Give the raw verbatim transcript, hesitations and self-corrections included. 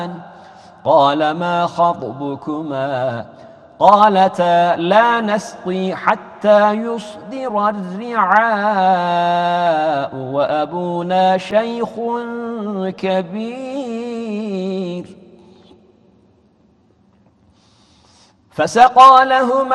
قال ما خطبكما قالتا لا نسقي حتى يصدر الرعاء وأبونا شيخ كبير فسقى لهما